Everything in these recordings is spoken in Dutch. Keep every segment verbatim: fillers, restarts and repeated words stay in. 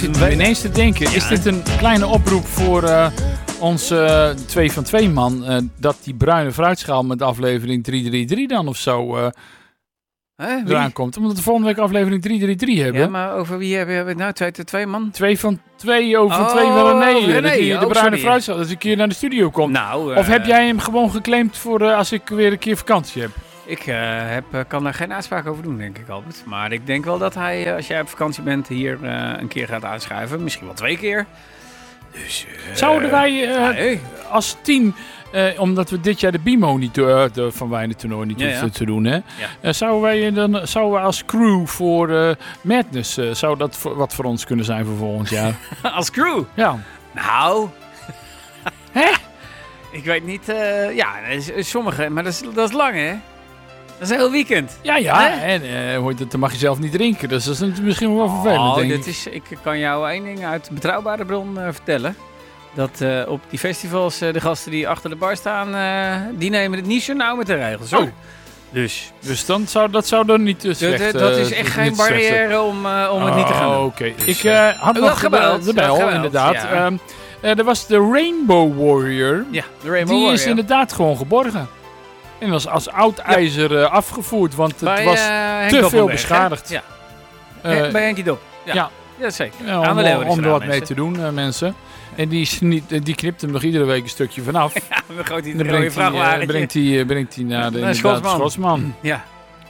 zit me ineens te denken. Ja. Is dit een kleine oproep voor uh, onze uh, twee van twee man? Uh, dat die bruine fruitschaal met aflevering drie drie drie dan of zo uh, huh, eraan komt. Omdat we volgende week aflevering drie drie drie hebben. Ja, maar over wie hebben we het nou? Twee, twee man? Twee van twee over oh, twee van René. René. Dat die, de oh, bruine sorry. fruitschaal. Dat ik een keer naar de studio kom. Nou, uh, of heb jij hem gewoon geclaimd voor uh, als ik weer een keer vakantie heb? Ik uh, heb, uh, kan daar geen uitspraak over doen, denk ik, Albert. Maar ik denk wel dat hij, uh, als jij op vakantie bent, hier uh, een keer gaat aanschuiven. Misschien wel twee keer. Dus, uh, Zouden wij uh, nee. als team, uh, omdat we dit jaar de B I M O niet, uh, de Van Wijnen toernooi niet ja, hoeven ja. te doen, hè? Ja. Uh, zouden wij dan, zouden we als crew voor uh, Madness, uh, zou dat voor, wat voor ons kunnen zijn voor volgend jaar? Als crew? Ja. Nou. Hè? Ik weet niet, uh, ja, sommige, maar dat is, dat is lang, hè? Dat is een heel weekend. Ja, ja. Hè? En uh, dan mag je zelf niet drinken. Dus dat is misschien wel vervelend, oh, denk dat ik. Is, ik kan jou één ding uit betrouwbare bron uh, vertellen. Dat uh, op die festivals uh, de gasten die achter de bar staan, uh, die nemen het niet zo nauw met de regels. Oh. Dus, dus dan zou, dat zou er niet uh, slecht zijn. Dat is echt uh, geen barrière om, uh, om oh, het niet te gaan doen. Oké. Okay. Dus, ik uh, had nog gebeld, de bel, gebeld, inderdaad. Ja. Um, uh, er was de Rainbow Warrior. Ja, de Rainbow die Warrior. is inderdaad gewoon geborgen. En was als oud ijzer uh, afgevoerd, want het bij, was uh, te veel beschadigd. Ja. Uh, bij Henkie Dop. Ja, ja. ja zeker. Ja, om, om, om er wat mee te doen, uh, mensen. En die, niet, die knipt hem nog iedere week een stukje vanaf. Ja, dan gooit hij de rode vrachtwagentje. Brengt hij uh, brengt hij naar de, de Schotsman. Schotsman. Ja.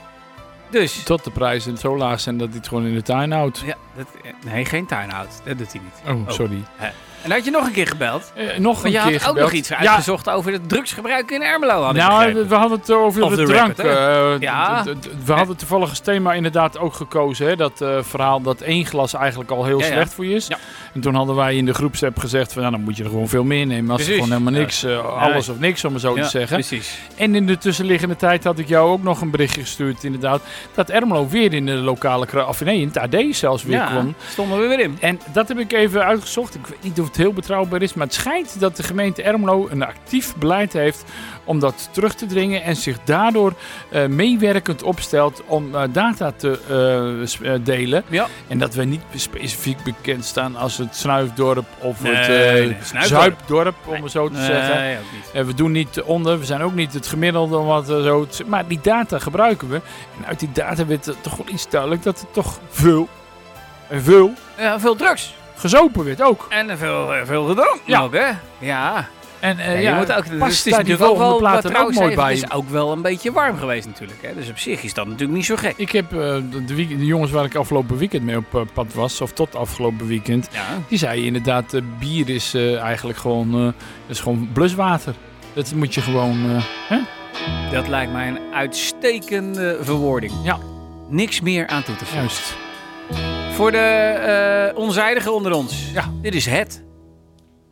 Dus. Tot de prijzen zo laag zijn dat hij het gewoon in de tuin houdt. Ja, dat, nee, geen tuin houdt. Dat doet hij niet. Oh, sorry. Oh. En had je nog een keer gebeld? Uh, nog Want een je keer had ook gebeld. nog iets uitgezocht ja. over het drugsgebruik in Ermelo. Nou, we, we hadden het over of de drank. Rapid, uh, ja. d- d- d- we hadden toevallig als thema inderdaad ook gekozen. Hè, dat uh, verhaal dat één glas eigenlijk al heel ja, slecht ja. voor je is. Ja. En toen hadden wij in de groepsapp gezegd van nou, dan moet je er gewoon veel meer nemen. Als er gewoon helemaal niks, uh, alles nee. of niks om het zo ja, te zeggen. Precies. En in de tussenliggende tijd had ik jou ook nog een berichtje gestuurd inderdaad. Dat Ermelo weer in de lokale krant, of nee, in het A D zelfs weer ja, kwam. stonden we weer in. En dat heb ik even uitgezocht. Ik weet niet of het heel betrouwbaar is. Maar het schijnt dat de gemeente Ermelo een actief beleid heeft om dat terug te dringen. En zich daardoor uh, meewerkend opstelt om uh, data te uh, delen. Ja. En dat we niet specifiek bekend staan als het snuifdorp of nee, het uh, nee, zuipdorp, om het zo te nee, zeggen. Nee, en we doen niet onder, we zijn ook niet het gemiddelde. Wat, uh, zo te, maar die data gebruiken we. En uit die data werd uh, toch wel iets duidelijk dat er toch veel, en veel... Ja, veel drugs. Gezopen werd ook. En veel, veel gedronken ja. ook, hè? Ja. En uh, ja, ja, je moet ook, past dus daar die volgende plaat er ook mooi bij. Het is ook wel een beetje warm geweest natuurlijk, hè? Dus op zich is dat natuurlijk niet zo gek. Ik heb uh, de, de, de jongens waar ik afgelopen weekend mee op uh, pad was, of tot afgelopen weekend, ja. die zeiden inderdaad, uh, bier is uh, eigenlijk gewoon, uh, is gewoon bluswater. Dat moet je gewoon, uh, hè? Dat lijkt mij een uitstekende verwoording. Ja. Niks meer aan toe te voegen. Juist. Voor de uh, onzijdigen onder ons. Ja. Dit is het.